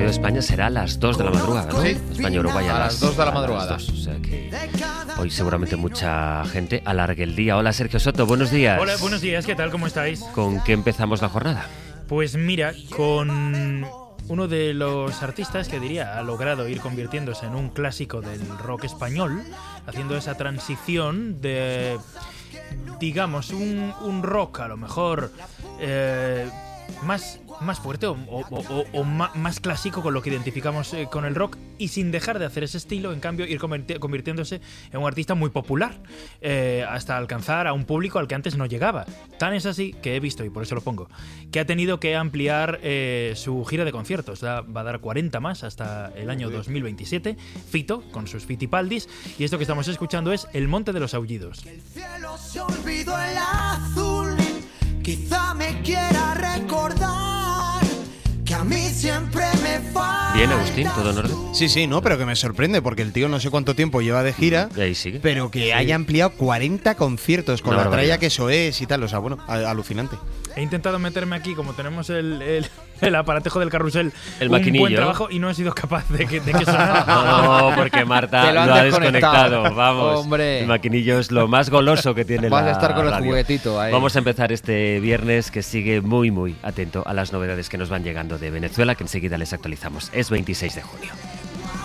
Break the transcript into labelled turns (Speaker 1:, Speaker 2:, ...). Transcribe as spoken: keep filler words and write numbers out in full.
Speaker 1: de España será a las dos de la madrugada, ¿no?
Speaker 2: Sí.
Speaker 1: España-Uruguay a,
Speaker 2: A las dos de la madrugada.
Speaker 1: dos, o sea que hoy seguramente mucha gente alargue el día. Hola, Sergio Soto, buenos días.
Speaker 3: Hola, buenos días, ¿qué tal? ¿Cómo estáis?
Speaker 1: ¿Con qué empezamos la jornada?
Speaker 3: Pues mira, con uno de los artistas que diría ha logrado ir convirtiéndose en un clásico del rock español, haciendo esa transición de, digamos, un, un rock a lo mejor eh, más, más fuerte o, o, o, o más, más clásico con lo que identificamos eh, con el rock, y sin dejar de hacer ese estilo, en cambio ir convirti- convirtiéndose en un artista muy popular, eh, hasta alcanzar a un público al que antes no llegaba. Tan es así que he visto, y por eso lo pongo, que ha tenido que ampliar eh, su gira de conciertos. Da, va a dar cuarenta más hasta el año dos mil veintisiete, Fito con sus Fitipaldis, y esto que estamos escuchando es El Monte de los Aullidos.
Speaker 4: El cielo se olvidó el azul, quizá me quiera recordar que a mí siempre me falta.
Speaker 1: Bien, Agustín, ¿todo en orden?
Speaker 2: Sí, sí, no, pero que me sorprende porque el tío no sé cuánto tiempo lleva de gira,
Speaker 1: Y ahí sigue.
Speaker 2: pero que haya ampliado cuarenta conciertos con
Speaker 1: Una
Speaker 2: la tralla
Speaker 1: barbaridad.
Speaker 2: que eso es y tal, o sea, bueno, a- alucinante.
Speaker 3: He intentado meterme aquí, como tenemos el, el, el aparatejo del carrusel,
Speaker 1: El
Speaker 3: un
Speaker 1: maquinillo.
Speaker 3: buen trabajo, y no he sido capaz de que, de que sonara.
Speaker 1: No, porque Marta
Speaker 5: Te lo
Speaker 1: lo,
Speaker 5: han
Speaker 1: ha
Speaker 5: desconectado.
Speaker 1: desconectado. Vamos.
Speaker 5: Hombre.
Speaker 1: El maquinillo es lo más goloso que tiene
Speaker 5: Vas
Speaker 1: la
Speaker 5: a estar con el
Speaker 1: radio.
Speaker 5: juguetito ahí.
Speaker 1: Vamos a empezar este viernes, que sigue muy, muy atento a las novedades que nos van llegando de Venezuela, que enseguida les actualizamos. Es veintiséis de junio.